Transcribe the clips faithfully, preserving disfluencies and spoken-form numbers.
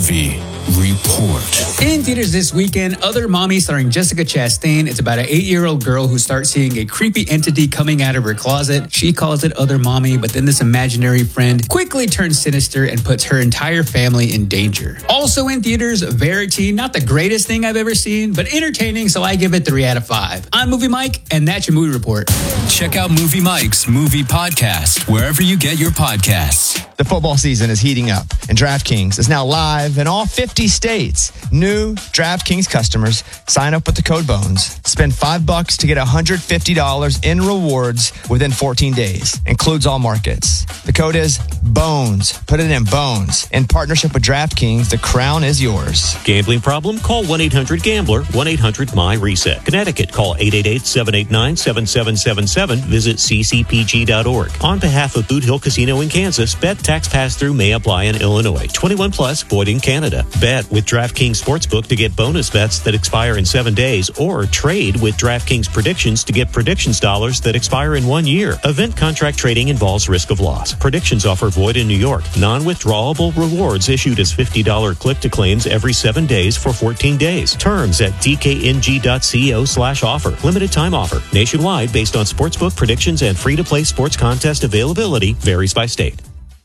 Movie Report. In theaters this weekend, Other Mommy starring Jessica Chastain. It's about an eight-year-old girl who starts seeing a creepy entity coming out of her closet. She calls it Other Mommy, but then this imaginary friend quickly turns sinister and puts her entire family in danger. Also in theaters, Verity. Not the greatest thing I've ever seen, but entertaining, so I give it three out of five. I'm Movie Mike, and that's your movie report. Check out Movie Mike's Movie Podcast wherever you get your podcasts. The football season is heating up, and DraftKings is now live in all fifty states. New DraftKings customers sign up with the code BONES. Spend five bucks to get one hundred fifty dollars in rewards within fourteen days. Includes all markets. The code is BONES. Put it in BONES. In partnership with DraftKings, the crown is yours. Gambling problem? Call one eight hundred gambler, one eight hundred M Y reset. Connecticut, call eight eight eight, seven eight nine, seven seven seven seven. Visit c c p g dot org. On behalf of Boot Hill Casino in Kansas, bet tax pass-through may apply in Illinois. twenty-one plus, void in Canada. Bet with DraftKings Sportsbook to get bonus bets that expire in seven days, or trade with DraftKings Predictions to get predictions dollars that expire in one year. Event contract trading involves risk of loss. Predictions offer void in New York. Non-withdrawable rewards issued as fifty dollars click-to-claims every seven days for fourteen days. Terms at d k n g dot co slash offer. Limited time offer. Nationwide based on sportsbook predictions and free-to-play sports contest availability varies by state.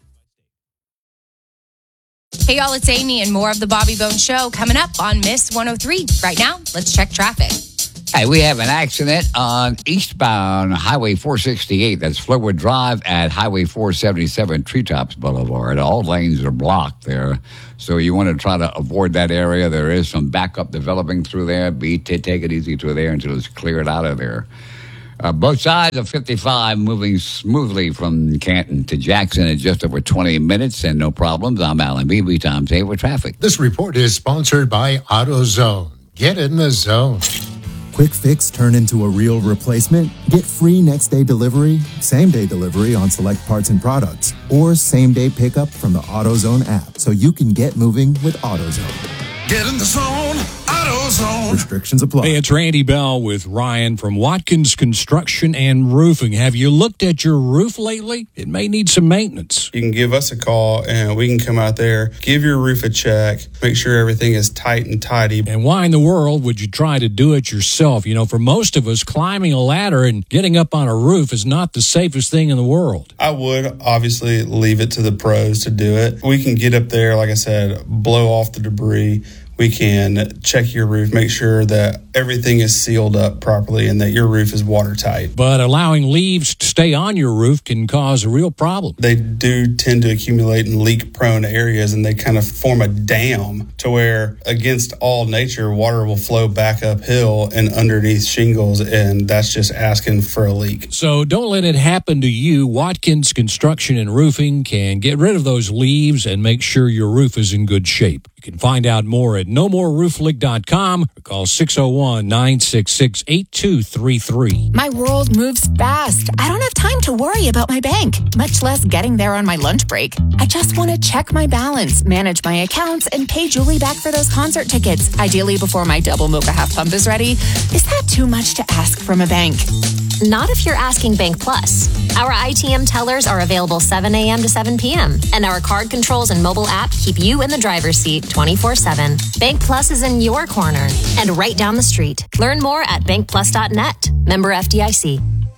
Hey, y'all, it's Amy and more of the Bobby Bones Show coming up on Miss one oh three. Right now, let's check traffic. Hey, we have an accident on eastbound Highway four sixty-eight. That's Flowood Drive at Highway four seventy-seven, Treetops Boulevard. All lanes are blocked there, so you want to try to avoid that area. There is some backup developing through there. Be t- take it easy through there until it's cleared out of there. Uh, both sides of fifty-five moving smoothly from Canton to Jackson in just over twenty minutes and no problems. I'm Alan Beebe, time save with traffic. This report is sponsored by AutoZone. Get in the zone. Quick fix turn into a real replacement? Get free next day delivery, same day delivery on select parts and products, or same day pickup from the AutoZone app so you can get moving with AutoZone. Get in the zone, AutoZone. Restrictions apply. Hey, it's Randy Bell with Ryan from Watkins Construction and Roofing. Have you looked at your roof lately? It may need some maintenance. You can give us a call and we can come out there, give your roof a check, make sure everything is tight and tidy. And why in the world would you try to do it yourself? You know, for most of us, climbing a ladder and getting up on a roof is not the safest thing in the world. I would obviously leave it to the pros to do it. We can get up there, like I said, blow off the debris. We can check your roof, make sure that everything is sealed up properly and that your roof is watertight. But allowing leaves to stay on your roof can cause a real problem. They do tend to accumulate in leak-prone areas, and they kind of form a dam to where, against all nature, water will flow back uphill and underneath shingles, and that's just asking for a leak. So don't let it happen to you. Watkins Construction and Roofing can get rid of those leaves and make sure your roof is in good shape. You can find out more at no more roof leak dot com or call six oh one, nine six six, eight two three three. My world moves fast. I don't have time to worry about my bank, much less getting there on my lunch break. I just want to check my balance, manage my accounts, and pay Julie back for those concert tickets, ideally before my double mocha half pump is ready. Is that too much to ask from a bank? Not if you're asking Bank Plus. Our I T M tellers are available seven a.m. to seven p.m., and our card controls and mobile app keep you in the driver's seat twenty-four seven. Bank Plus is in your corner and right down the street. Learn more at bank plus dot net. Member F D I C.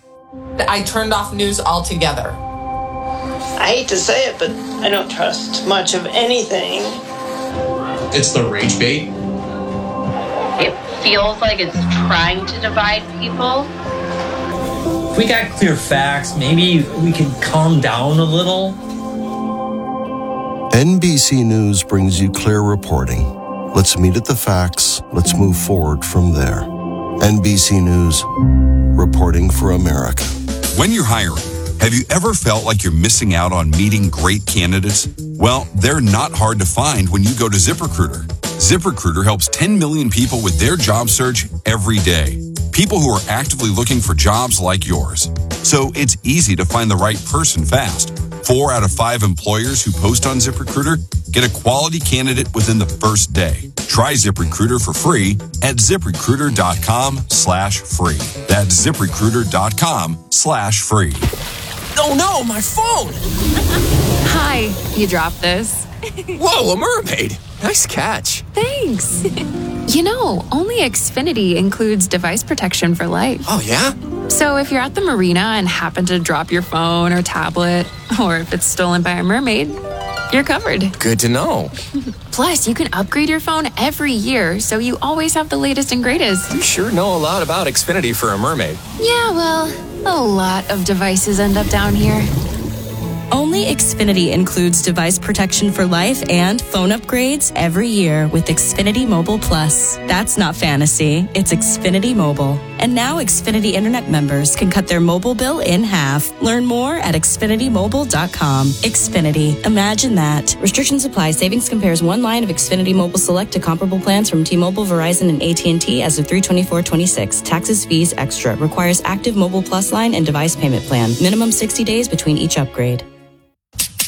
I turned off news altogether. I hate to say it, but I don't trust much of anything. It's the rage bait. It feels like it's trying to divide people. If we got clear facts, maybe we can calm down a little. N B C News brings you clear reporting. Let's meet at the facts. Let's move forward from there. N B C News, reporting for America. When you're hiring, have you ever felt like you're missing out on meeting great candidates? Well, they're not hard to find when you go to ZipRecruiter. ZipRecruiter helps ten million people with their job search every day. People who are actively looking for jobs like yours. So it's easy to find the right person fast. Four out of five employers who post on ZipRecruiter get a quality candidate within the first day. Try ZipRecruiter for free at ZipRecruiter.com slash free. That's ZipRecruiter.com slash free. Oh no, my phone! Hi, you dropped this. Whoa, a mermaid! Nice catch. Thanks. You know, only Xfinity includes device protection for life. Oh, yeah? So if you're at the marina and happen to drop your phone or tablet, or if it's stolen by a mermaid, you're covered. Good to know. Plus, you can upgrade your phone every year, so you always have the latest and greatest. You sure know a lot about Xfinity for a mermaid. Yeah, well, a lot of devices end up down here. Only Xfinity includes device protection for life and phone upgrades every year with Xfinity Mobile Plus. That's not fantasy, it's Xfinity Mobile. And now Xfinity Internet members can cut their mobile bill in half. Learn more at Xfinity Mobile dot com. Xfinity. Imagine that. Restrictions apply. Savings compares one line of Xfinity Mobile Select to comparable plans from T-Mobile, Verizon, and A T and T as of three twenty-four twenty-six. Taxes, fees, extra. Requires active Mobile Plus line and device payment plan. Minimum sixty days between each upgrade.